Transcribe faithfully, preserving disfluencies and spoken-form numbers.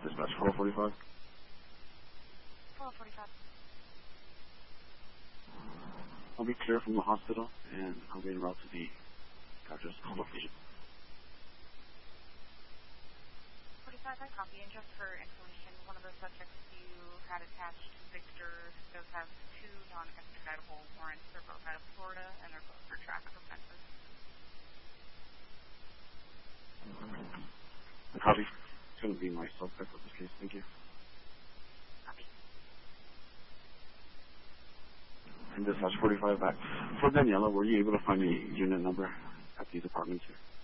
Dispatch four forty-five. four forty-five. I'll be clear from the hospital, and I'll be en route to the doctor's location. forty-five, I copy. And just for information, one of the subjects you had attached, Victor, does have two non-extraditable warrants. They're both out of Florida, and they're both for traffic offenses. I copy. It's going to be my suspect of this case. Thank you. Copy. And Dispatch forty-five back. For Daniela, were you able to find the unit number at the department here?